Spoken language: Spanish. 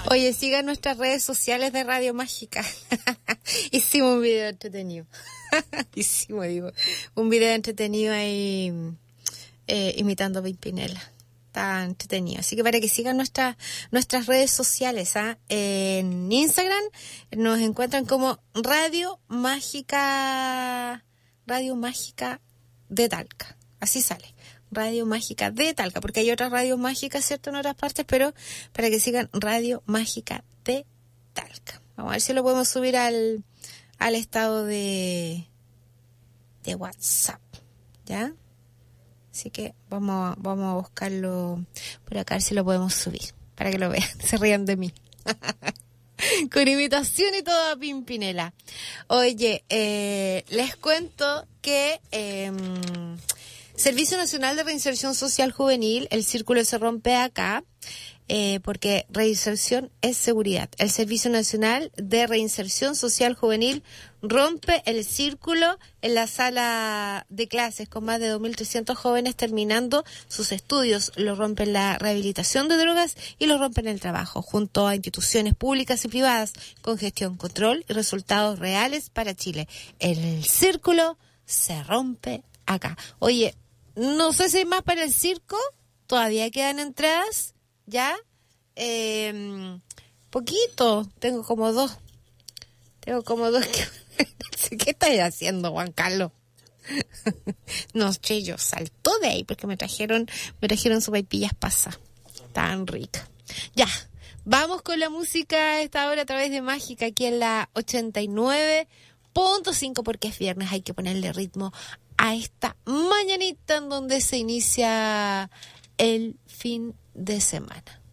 Oye, sigan nuestras redes sociales de Radio Mágica. Hicimos un video entretenido. Un video entretenido ahí imitando a Pimpinela. Está entretenido. Así que para que sigan nuestras redes sociales, en Instagram nos encuentran como Radio Mágica de Talca. Así sale. Radio Mágica de Talca, porque hay otras radios mágicas, ¿cierto?, en otras partes, pero para que sigan Radio Mágica de Talca. Vamos a ver si lo podemos subir al estado de WhatsApp, ¿ya? Así que vamos a buscarlo por acá, a ver si lo podemos subir, para que lo vean, se rían de mí. Con imitación y todo a Pimpinela. Oye, les cuento que Servicio Nacional de Reinserción Social Juvenil, el círculo se rompe acá, porque reinserción es seguridad. El Servicio Nacional de Reinserción Social Juvenil rompe el círculo en la sala de clases con más de 2.300 jóvenes terminando sus estudios. Lo rompen la rehabilitación de drogas y lo rompen el trabajo, junto a instituciones públicas y privadas con gestión, control y resultados reales para Chile. El círculo se rompe acá. Oye, no sé si hay más para el circo, todavía quedan entradas, ¿ya? Poquito, tengo como dos. ¿Qué estáis haciendo, Juan Carlos? No, che, yo saltó de ahí porque me trajeron sopaipillas pasas. Tan ricas. Ya, vamos con la música a esta hora a través de Mágica, aquí en la 89.5, porque es viernes, hay que ponerle ritmo a esta mañanita en donde se inicia el fin de semana.